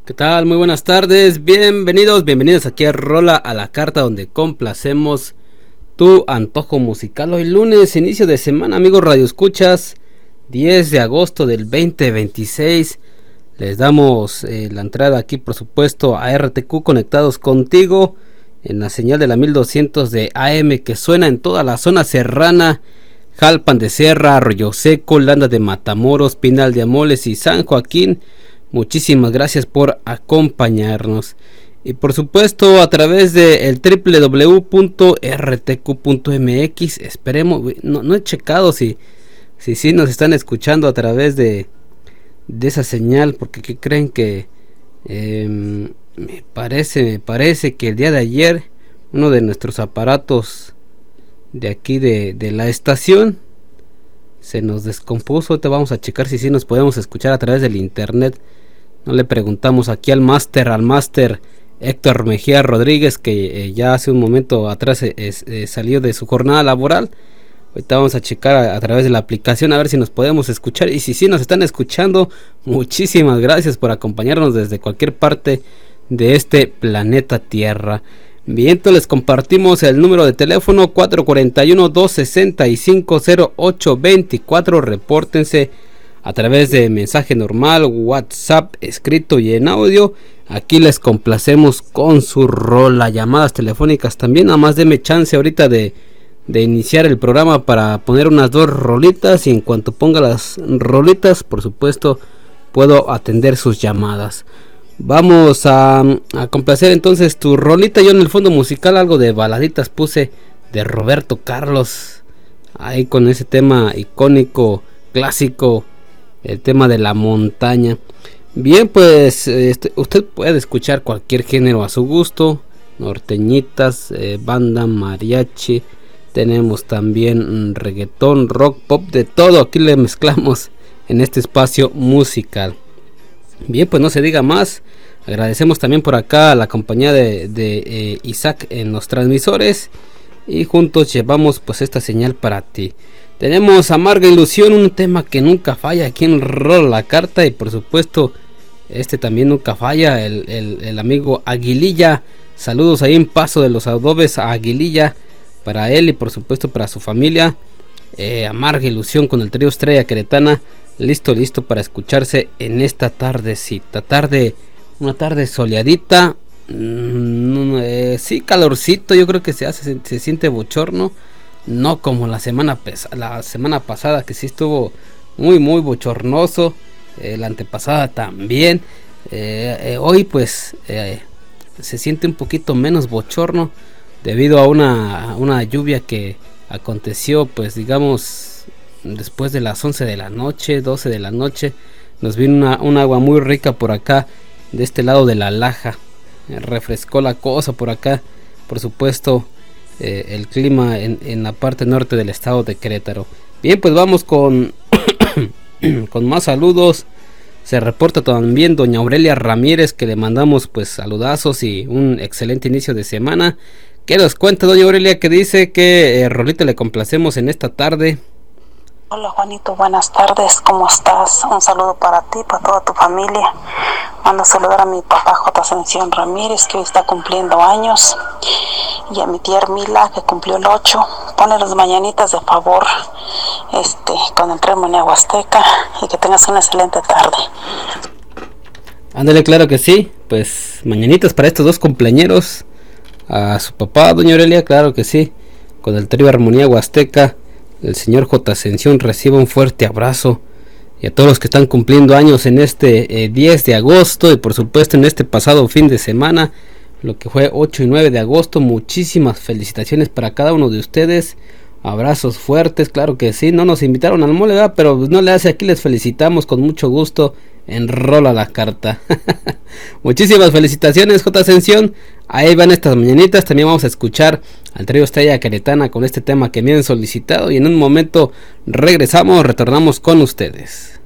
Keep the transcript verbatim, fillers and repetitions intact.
¿Qué tal? Muy buenas tardes, bienvenidos, bienvenidos aquí a Rola a la Carta, donde complacemos tu antojo musical. Hoy lunes, inicio de semana, amigos Radio Escuchas, diez de agosto del veinte veintiséis. Les damos eh, la entrada aquí, por supuesto, a R T Q conectados contigo en la señal de la mil doscientos de A M que suena en toda la zona serrana, Jalpan de Sierra, Arroyo Seco, Landa de Matamoros, Pinal de Amoles y San Joaquín. Muchísimas gracias por acompañarnos. Y por supuesto a través de el doble u doble u doble u punto r t q punto m x. Esperemos, no, no he checado si si sí nos están escuchando a través de, de esa señal, porque ¿qué creen? Que eh, me parece, me parece que el día de ayer uno de nuestros aparatos de aquí de, de la estación se nos descompuso. Ahorita vamos a checar si sí nos podemos escuchar a través del internet. No le preguntamos aquí al máster, al máster Héctor Mejía Rodríguez, que eh, ya hace un momento atrás eh, eh, salió de su jornada laboral. Ahorita vamos a checar a, a través de la aplicación a ver si nos podemos escuchar. Y si sí nos están escuchando, muchísimas gracias por acompañarnos desde cualquier parte de este planeta Tierra. Bien, entonces les compartimos el número de teléfono cuatro cuatro uno, dos seis cinco, cero ocho dos cuatro. Repórtense a través de mensaje normal, WhatsApp, escrito y en audio. Aquí les complacemos con su rola. Llamadas telefónicas también. Nada más deme chance ahorita de, de iniciar el programa para poner unas dos rolitas. Y en cuanto ponga las rolitas, por supuesto, puedo atender sus llamadas. Vamos a, a complacer entonces tu rolita. Yo en el fondo musical algo de baladitas puse de Roberto Carlos. Ahí con ese tema icónico, clásico, el tema de la montaña. Bien, pues este, usted puede escuchar cualquier género a su gusto. Norteñitas, eh, banda, mariachi. Tenemos también reggaetón, rock, pop, de todo. Aquí le mezclamos en este espacio musical. Bien, pues no se diga más. Agradecemos también por acá a la compañía de, de eh, Isaac en los transmisores. Y juntos llevamos pues esta señal para ti. Tenemos Amarga Ilusión, un tema que nunca falla aquí en Rola la Carta. Y por supuesto este también nunca falla, el, el, el amigo Aguililla. Saludos ahí en Paso de los Adobes a Aguililla, para él y por supuesto para su familia. eh, Amarga Ilusión con el trío Estrella Queretana. Listo, listo para escucharse en esta tardecita. Tarde, una tarde soleadita. Mm, eh, sí, calorcito, yo creo que se hace, se, se siente bochorno. No como la semana pesa, la semana pasada, que sí estuvo muy muy bochornoso. Eh, la antepasada también. Eh, eh, hoy pues eh, se siente un poquito menos bochorno debido a una, a una lluvia que aconteció, pues digamos, después de las once de la noche, doce de la noche. Nos vino una, un agua muy rica por acá, de este lado de la Laja. Eh, refrescó la cosa por acá, por supuesto. Eh, el clima en, en la parte norte del estado de Querétaro. Bien, pues vamos con con más saludos. Se reporta también doña Aurelia Ramírez, que le mandamos pues saludazos y un excelente inicio de semana. ¿Qué nos cuenta doña Aurelia? Que dice que eh, rolita le complacemos en esta tarde. Hola Juanito, buenas tardes, ¿cómo estás? Un saludo para ti, para toda tu familia. Mando a saludar a mi papá J. Ascensión Ramírez, que hoy está cumpliendo años, y a mi tía Hermila, que cumplió el ocho. Ponle las mañanitas de favor, este, con el tren Monea Huasteca, y que tengas una excelente tarde. Ándale, claro que sí. Pues mañanitas para estos dos cumpleañeros. A su papá, doña Aurelia, claro que sí. Con el trío Armonía Huasteca, el señor J. Ascensión reciba un fuerte abrazo. Y a todos los que están cumpliendo años en este eh, diez de agosto, y por supuesto en este pasado fin de semana, lo que fue ocho y nueve de agosto, muchísimas felicitaciones para cada uno de ustedes. Abrazos fuertes, claro que sí. No nos invitaron al mole, ¿verdad? Pero no le hace, aquí les felicitamos con mucho gusto en Rola la Carta. Muchísimas felicitaciones, J. Ascensión. Ahí van estas mañanitas. También vamos a escuchar al trío Estrella Queretana con este tema que me han solicitado. Y en un momento regresamos, retornamos con ustedes.